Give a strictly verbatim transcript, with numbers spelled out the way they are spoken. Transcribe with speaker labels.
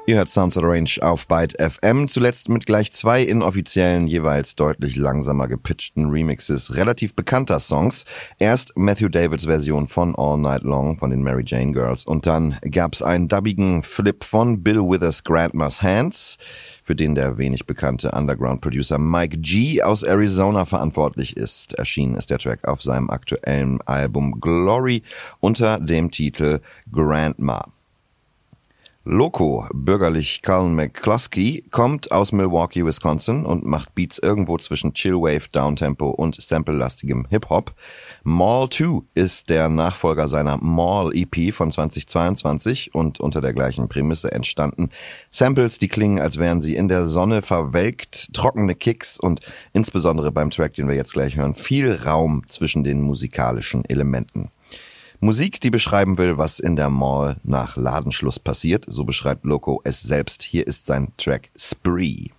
Speaker 1: Ihr hört Sounds of the Range auf Byte F M, zuletzt mit gleich zwei inoffiziellen, jeweils deutlich langsamer gepitchten Remixes relativ bekannter Songs. Erst Matthew Davids Version von All Night Long von den Mary Jane Girls und dann gab's einen dubbigen Flip von Bill Withers' Grandma's Hands, für den der wenig bekannte Underground-Producer Mike G aus Arizona verantwortlich ist. Erschienen ist der Track auf seinem aktuellen Album Glory unter dem Titel Grandma. Loco, bürgerlich Colin McCluskey, kommt aus Milwaukee, Wisconsin und macht Beats irgendwo zwischen Chillwave, Downtempo und samplelastigem Hip-Hop. Mall zwei ist der Nachfolger seiner Mall-E P von zweitausendzweiundzwanzig und unter der gleichen Prämisse entstanden. Samples, die klingen, als wären sie in der Sonne verwelkt, trockene Kicks und insbesondere beim Track, den wir jetzt gleich hören, viel Raum zwischen den musikalischen Elementen. Musik, die beschreiben will, was in der Mall nach Ladenschluss passiert. So beschreibt Loco es selbst. Hier ist sein Track Spree.